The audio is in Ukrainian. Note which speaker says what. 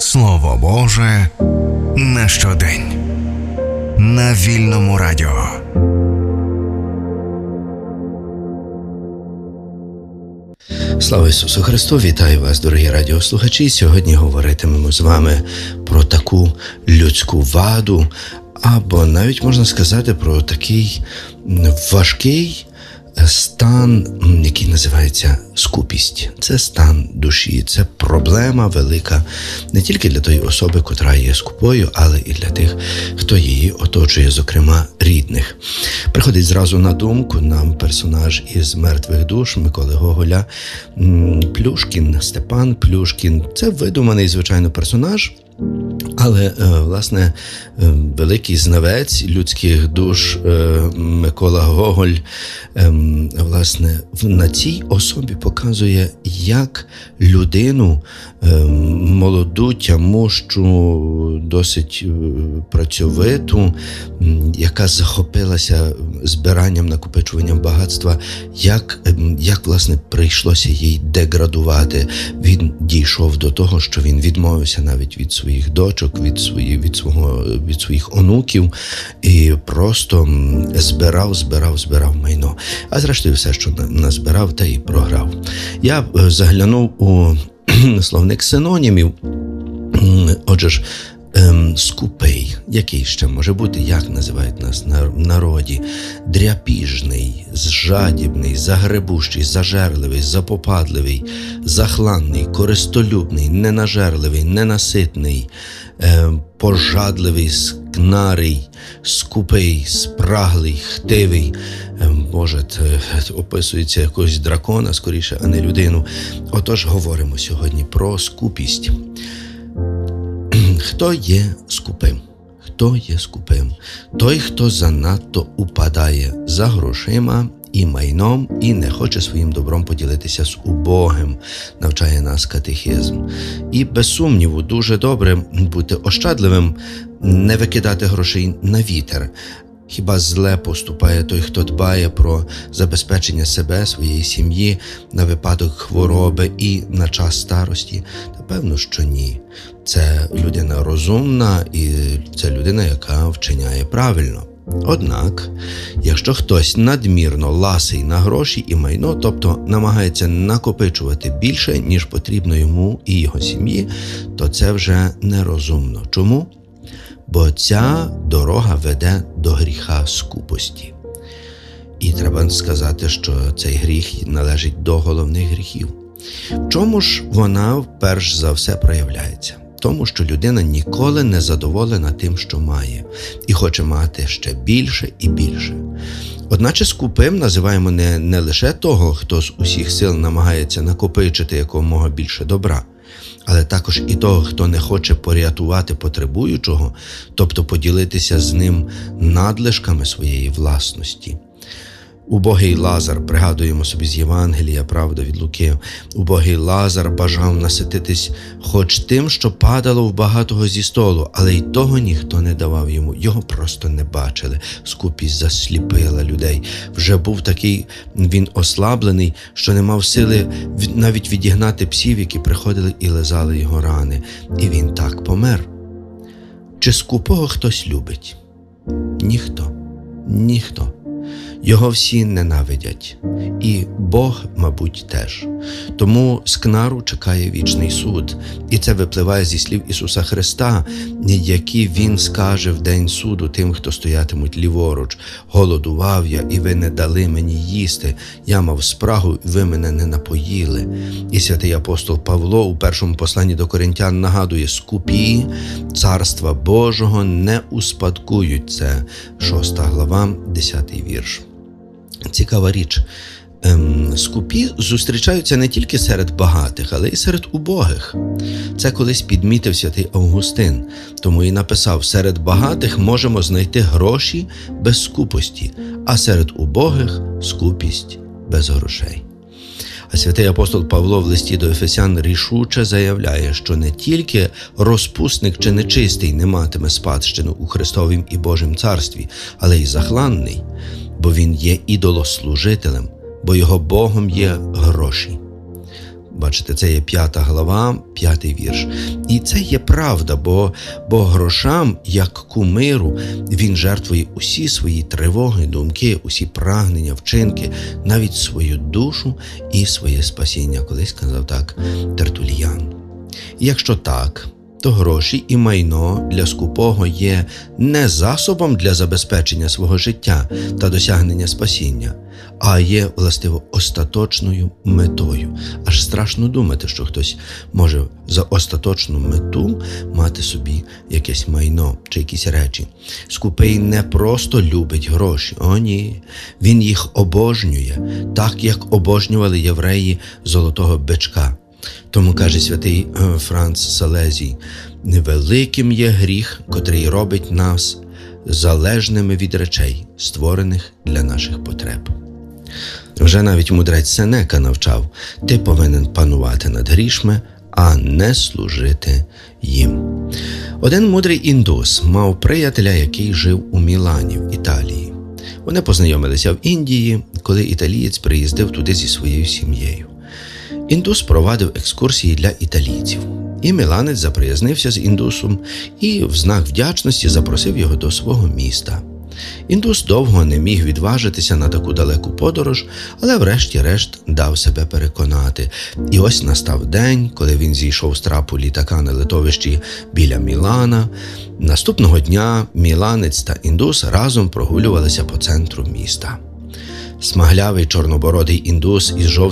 Speaker 1: Слово Боже на щодень. На Вільному радіо.
Speaker 2: Слава Ісусу Христу! Вітаю вас, дорогі радіослухачі! Сьогодні говоритимемо з вами про таку людську ваду, або навіть можна сказати про такий важкий стан, який називається скупість. Це стан душі, це проблема велика не тільки для тої особи, котра є скупою, але і для тих, хто її оточує, зокрема рідних. Приходить зразу на думку нам персонаж із «Мертвих душ» Миколи Гоголя Плюшкін, Степан Плюшкін. Це видуманий, звичайно, персонаж, але, власне, великий знавець людських душ Микола Гоголь, власне, на цій особі показує, як людину, молоду, тямущу, досить працьовиту, яка захопилася збиранням, накопичуванням багатства, як, власне, прийшлося їй деградувати. Він дійшов до того, що він відмовився навіть від своїх дочок, від своїх онуків і просто збирав майно. А зрештою все, що назбирав, те і програв. Я заглянув у словник синонімів. Отже ж, скупий, який ще може бути, як називають нас в народі, дряпіжний, жадібний, загребущий, зажерливий, запопадливий, захланний, користолюбний, ненажерливий, ненаситний, пожадливий, скнарий, скупий, спраглий, хтивий. Боже, описується якогось дракона, скоріше, а не людину. Отож, говоримо сьогодні про скупість. Хто є скупим? Хто є скупим? Той, хто занадто упадає за грошима і майном і не хоче своїм добром поділитися з убогим, навчає нас катехизм. І без сумніву дуже добре бути ощадливим, не викидати грошей на вітер. Хіба зле поступає той, хто дбає про забезпечення себе, своєї сім'ї на випадок хвороби і на час старості? Та певно, що ні. Це людина розумна і це людина, яка вчиняє правильно. Однак, якщо хтось надмірно ласий на гроші і майно, тобто намагається накопичувати більше, ніж потрібно йому і його сім'ї, то це вже нерозумно. Чому? Бо ця дорога веде до гріха скупості. І треба сказати, що цей гріх належить до головних гріхів. В чому ж вона перш за все проявляється? Тому, що людина ніколи не задоволена тим, що має, і хоче мати ще більше і більше. Одначе скупим називаємо не лише того, хто з усіх сил намагається накопичити якомога більше добра, але також і того, хто не хоче порятувати потребуючого, тобто поділитися з ним надлишками своєї власності. Убогий Лазар, пригадуємо собі з Євангелія, правда, від Луки, убогий Лазар бажав насититись хоч тим, що падало в багатого зі столу, але й того ніхто не давав йому, його просто не бачили. Скупість засліпила людей. Вже був такий він ослаблений, що не мав сили навіть відігнати псів, які приходили і лизали його рани. І він так помер. Чи скупого хтось любить? Ніхто. Ніхто. Його всі ненавидять. І Бог, мабуть, теж. Тому скнару чекає вічний суд. І це випливає зі слів Ісуса Христа, які Він скаже в день суду тим, хто стоятимуть ліворуч. «Голодував я, і ви не дали мені їсти. Я мав спрагу, і ви мене не напоїли». І святий апостол Павло у першому посланні до Коринтян нагадує: «Скупі царства Божого не успадкують». Це 6 глава, 10 вірш. Цікава річ. Скупі зустрічаються не тільки серед багатих, але й серед убогих. Це колись підмітив святий Августин, тому і написав: «Серед багатих можемо знайти гроші без скупості, а серед убогих – скупість без грошей». А святий апостол Павло в листі до Ефесян рішуче заявляє, що не тільки розпусник чи нечистий не матиме спадщину у Христовім і Божім царстві, але й захланний, бо він є ідолослужителем, бо його Богом є гроші. Бачите, це є 5 глава, 5 вірш. І це є правда, бо грошам, як кумиру, він жертвує усі свої тривоги, думки, усі прагнення, вчинки, навіть свою душу і своє спасіння. Колись казав так Тертуліян. І якщо так, то гроші і майно для скупого є не засобом для забезпечення свого життя та досягнення спасіння, а є, властиво, остаточною метою. Аж страшно думати, що хтось може за остаточну мету мати собі якесь майно чи якісь речі. Скупий не просто любить гроші, о ні, він їх обожнює, так як обожнювали євреї золотого бичка. Тому каже святий Франц Салезій: «Невеликим є гріх, котрий робить нас залежними від речей, створених для наших потреб». Вже навіть мудрець Сенека навчав: ти повинен панувати над грішми, а не служити їм. Один мудрий індус мав приятеля, який жив у Мілані, в Італії. Вони познайомилися в Індії, коли італієць приїздив туди зі своєю сім'єю. Індус провадив екскурсії для італійців. І міланець заприязнився з індусом і в знак вдячності запросив його до свого міста. Індус довго не міг відважитися на таку далеку подорож, але врешті-решт дав себе переконати. І ось настав день, коли він зійшов з трапу літака на литовищі біля Мілана. Наступного дня міланець та індус разом прогулювалися по центру міста. Смаглявий чорнобородий індус із жовтим